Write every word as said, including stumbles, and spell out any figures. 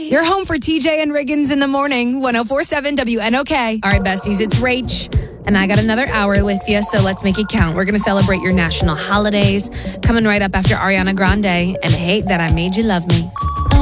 You're home for T J and Riggins in the morning, one oh four point seven W N O K. All right, besties, it's Rach, and I got another hour with you, so let's make it count. We're going to celebrate your national holidays, coming right up after Ariana Grande and Hate That I Made You Love Me.